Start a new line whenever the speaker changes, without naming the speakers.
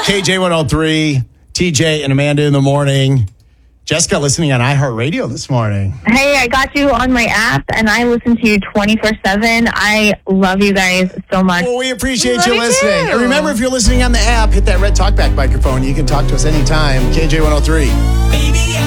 KJ103, TJ and Amanda in the morning. Jessica listening on iHeartRadio this morning.
Hey, I got you on my app, and I listen to you 24/7. I love you guys so much.
Well, we appreciate you
you
listening.
too.
And remember, if you're listening on the app, hit that red talkback microphone. You can talk to us anytime. KJ103.